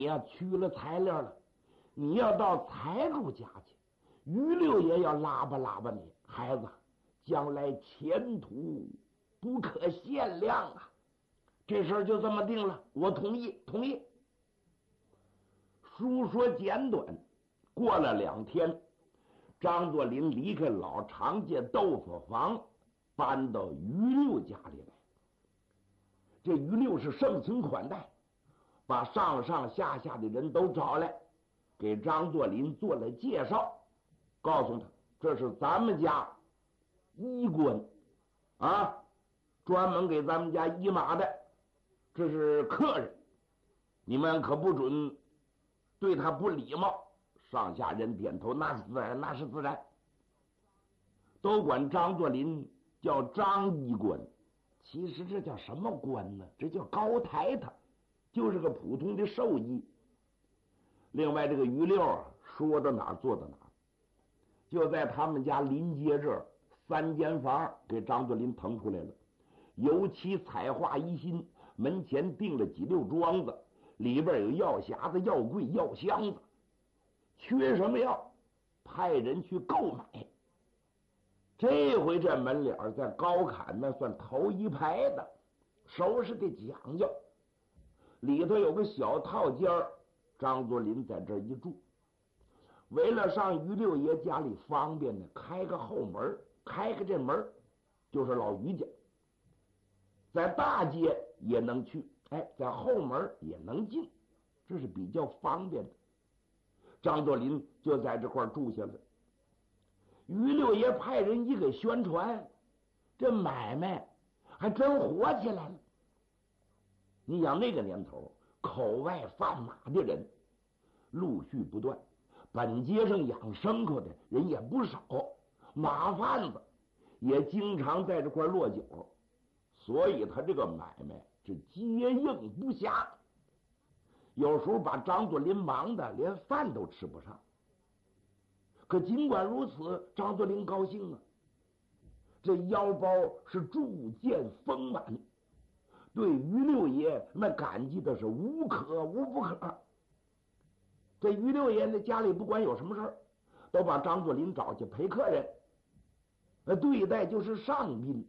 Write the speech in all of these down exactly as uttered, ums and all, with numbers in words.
你要取了材料了，你要到财主家去，于六爷要拉吧拉吧你，孩子，将来前途不可限量啊！这事儿就这么定了，我同意，同意。书说简短，过了两天，张作霖离开老常家豆腐房，搬到于六家里来。这于六是盛情款待，把上上下下的人都找来，给张作霖做了介绍，告诉他这是咱们家医官啊，专门给咱们家医马的，这是客人，你们可不准对他不礼貌。上下人点头，那是自然，那是自然，都管张作霖叫张医官。其实这叫什么官呢？这叫高抬他，就是个普通的兽医。另外这个于六啊，说到哪儿做到哪儿，就在他们家临街这儿三间房给张作霖腾出来了，油漆彩画一新，门前订了几溜桩子，里边有药匣子、药柜、药箱子，缺什么药派人去购买。这回这门脸在高坎那算头一排的，收拾的讲究。里头有个小套间，张作霖在这一住。为了上于六爷家里方便呢，开个后门，开个这门就是老于家，在大街也能去，哎，在后门也能进，这是比较方便的。张作霖就在这块住下了。于六爷派人一给宣传，这买卖还真火起来了。你想那个年头，口外贩马的人陆续不断，本街上养牲口的人也不少，马贩子也经常在这块落脚，所以他这个买卖是接应不暇，有时候把张作霖忙的连饭都吃不上。可尽管如此，张作霖高兴啊，这腰包是逐渐丰满，对于六爷那感激的是无可无不可。这于六爷呢，家里不管有什么事儿，都把张作霖找去陪客人，那对待就是上宾。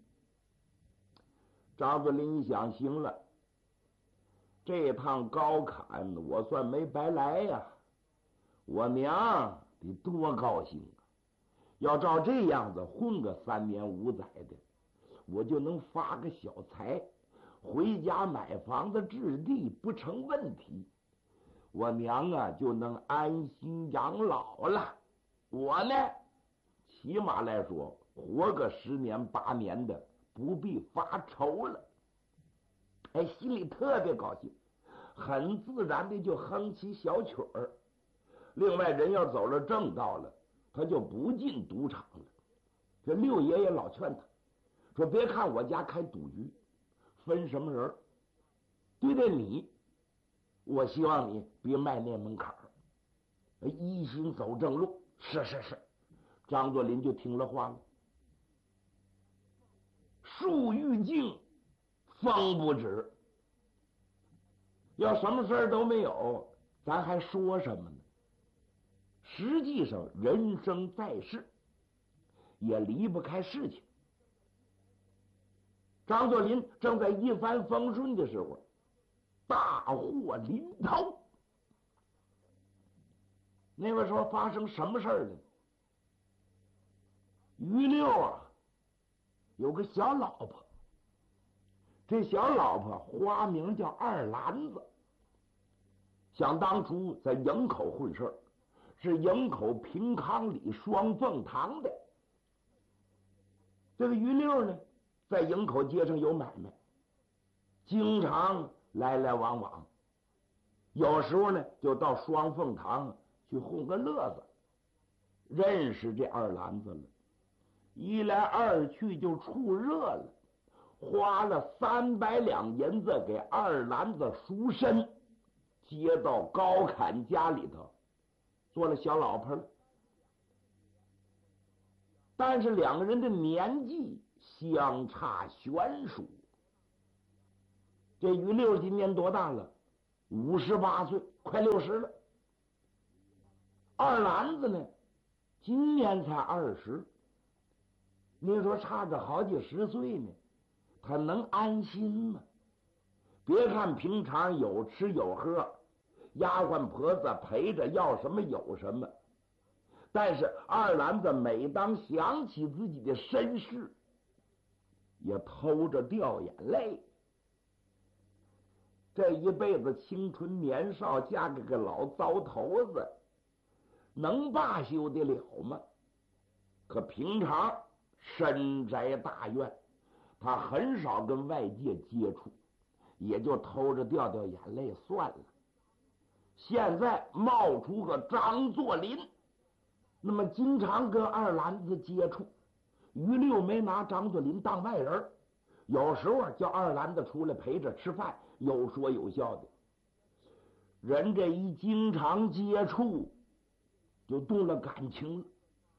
张作霖一想，行了，这趟高坎我算没白来呀，我娘得多高兴啊！要照这样子混个三年五载的，我就能发个小财，回家买房子置地不成问题，我娘啊就能安心养老了。我呢，起码来说活个十年八年的，不必发愁了。哎，心里特别高兴，很自然的就哼起小曲儿。另外人要走了正道了，他就不进赌场了。这六爷爷老劝他说，别看我家开赌局分什么人，对待你，我希望你别迈那门槛儿，一心走正路。是是是，张作霖就听了话了。树欲静风不止，要什么事儿都没有，咱还说什么呢？实际上人生在世也离不开事情。张作霖正在一帆风顺的时候，大祸临头。那个时候发生什么事儿呢？于六啊有个小老婆，这小老婆花名叫二篮子，想当初在营口混事儿，是营口平康里双凤堂的。这个于六呢，在营口街上有买卖，经常来来往往，有时候呢就到双凤堂去混个乐子，认识这二篮子了，一来二去就处热了，花了三百两银子给二篮子赎身，接到高坎家里头做了小老婆了。但是两个人的年纪相差悬殊，这于六今年多大了？五十八岁。 快六十了。二篮子呢，今年才二十。你说差着好几十岁呢，他能安心吗？别看平常有吃有喝，丫鬟婆子陪着，要什么有什么，但是二篮子每当想起自己的身世，也偷着掉眼泪。这一辈子青春年少，嫁给个老糟头子，能罢休得了吗？可平常深宅大院，他很少跟外界接触，也就偷着掉掉眼泪算了。现在冒出个张作霖，那么经常跟二篮子接触。于六没拿张作霖当外人，有时候叫二篮子出来陪着吃饭，有说有笑的。人这一经常接触，就动了感情了。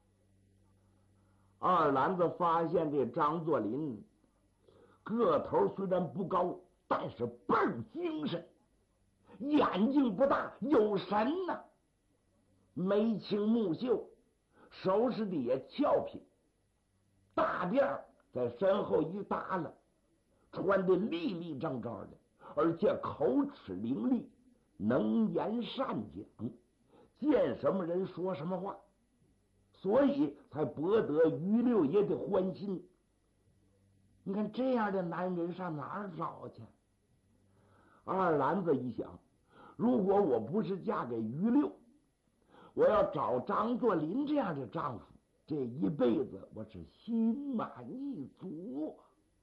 二篮子发现这张作霖个头虽然不高，但是倍儿精神，眼睛不大，有神呐、啊，眉清目秀，收拾的也俏皮，大辫在身后一耷拉，穿的立立正正的，而且口齿伶俐，能言善讲，见什么人说什么话，所以才博得于六爷的欢心。你看这样的男人上哪儿找去？二篮子一想，如果我不是嫁给于六，我要找张作霖这样的丈夫，这一辈子我是心满意足。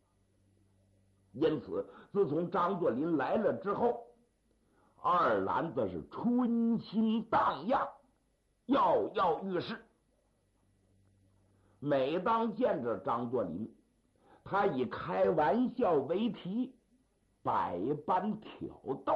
因此自从张作霖来了之后，二篮子是春心荡漾，跃跃欲试。每当见着张作霖，他以开玩笑为题，百般挑逗。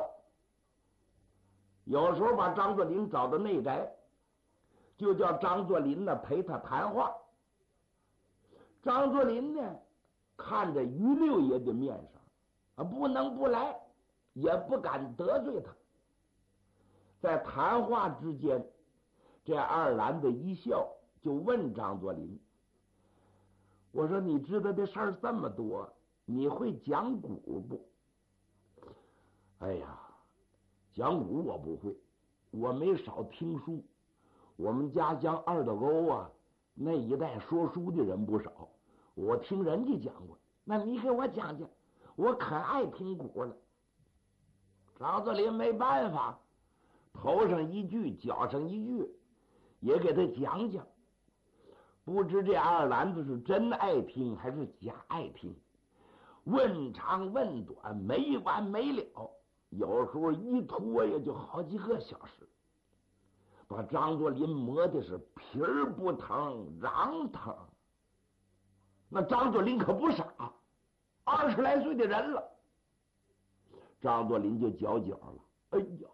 有时候把张作霖找到内宅，就叫张作霖呢陪他谈话。张作霖呢看着于六爷的面上啊，不能不来，也不敢得罪他。在谈话之间，这二篮子一笑，就问张作霖：“我说你知道的事儿这么多，你会讲古不？”“哎呀，讲古我不会，我没少听书。我们家乡二道沟啊，那一带说书的人不少，我听人家讲过。那你给我讲讲，我可爱听古了。”张作霖没办法，头上一句脚上一句，也给他讲讲。不知这二篮子是真爱听还是假爱听，问长问短，没完没了，有时候一拖也就好几个小时，把张作霖磨的是皮儿不疼瓤疼。那张作霖可不傻，二十来岁的人了。张作霖就搅搅了，哎呀，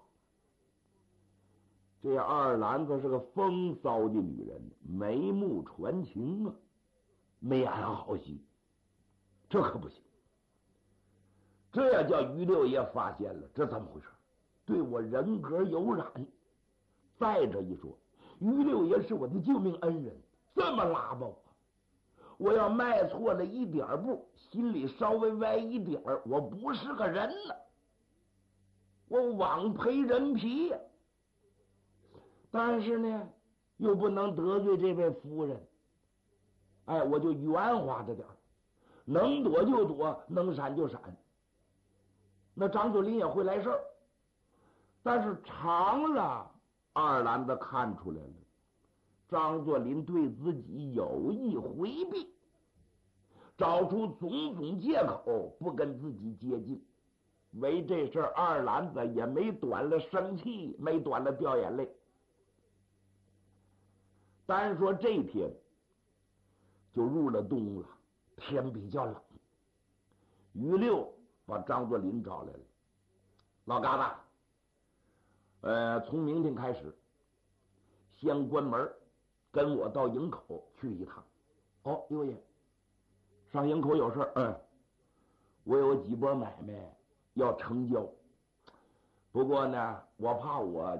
这二篮子是个风骚的女人，眉目传情啊，没安好心，这可不行。这要叫于六爷发现了，这怎么回事？对我人格有染。再者一说，于六爷是我的救命恩人，这么拉吧我，我要迈错了一点步，心里稍微歪一点，我不是个人了，我枉赔人皮呀、啊。但是呢，又不能得罪这位夫人，哎，我就圆滑着点，能躲就躲，能闪就闪。那张作霖也会来事儿，但是长了，二篮子看出来了，张作霖对自己有意回避，找出种种借口不跟自己接近。为这事儿，二篮子也没短了生气，没短了掉眼泪。单说这天就入了冬了，天比较冷。于六把张作霖找来了，老疙瘩，呃，从明天开始，先关门，跟我到营口去一趟。哦，六爷，上营口有事儿？嗯，我有几波买卖要成交， 不过呢，我怕我